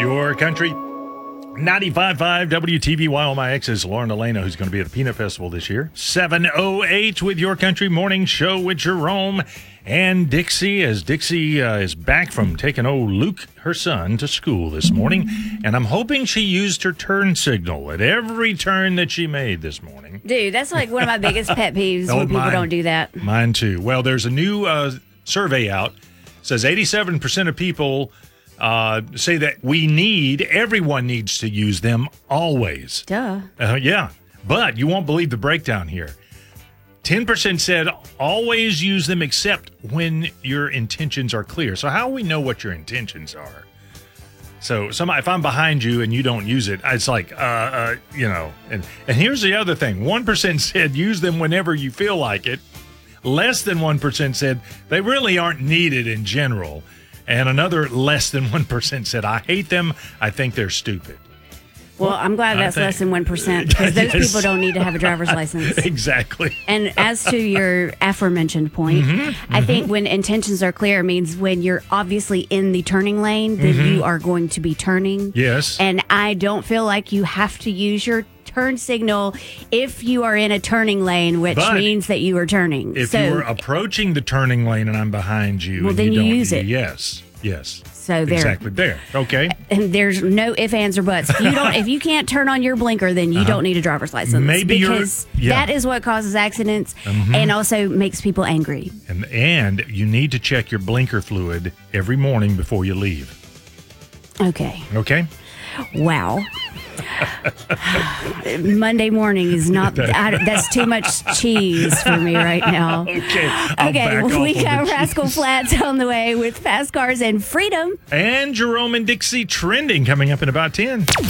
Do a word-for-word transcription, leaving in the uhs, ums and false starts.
Your country. ninety-five point five W T V Y. All my exes, Lauren Elena, who's going to be at the Peanut Festival this year. seven oh eight with Your Country Morning Show with Jerome and Dixie, as Dixie uh, is back from taking old Luke, her son, to school this morning. And I'm hoping she used her turn signal at every turn that she made this morning. Dude, that's like one of my biggest pet peeves Oh, when people mine. don't do that. Mine too. Well, there's a new uh, survey out. It says eighty-seven percent of people uh, say that we need, everyone needs to use them always. Duh. Uh, yeah, but you won't believe the breakdown here. ten percent said always use them except when your intentions are clear. So how do we know what your intentions are? So some, if I'm behind you and you don't use it, it's like, uh, uh, you know, and, and here's the other thing. one percent said use them whenever you feel like it. Less than one percent said they really aren't needed in general. And another less than one percent said, I hate them. I think they're stupid. Well, I'm glad I that's think- less than one percent because those Yes. people don't need to have a driver's license. Exactly. And as to your aforementioned point, Mm-hmm, I think when intentions are clear means when you're obviously in the turning lane, then you are going to be turning. Mm-hmm. Yes. And I don't feel like you have to use your turn signal if you are in a turning lane, which But means that you are turning. If so, you were approaching the turning lane and I'm behind you, Well, and then you, you don't, use it. Yes, yes. So there. Exactly there. Okay. and there's no ifs, ands, or buts. If you don't, if you can't turn on your blinker, then you don't need a driver's license. Maybe you're- because yeah. that is what causes accidents and also makes people angry. And and you need to check your blinker fluid every morning before you leave. Okay. Okay. Wow. Monday morning is not, I, that's too much cheese for me right now. Okay. I'll Okay, back well, we off on got the Rascal cheese. Flats on the way with fast cars and freedom. And Jerome and Dixie trending coming up in about ten.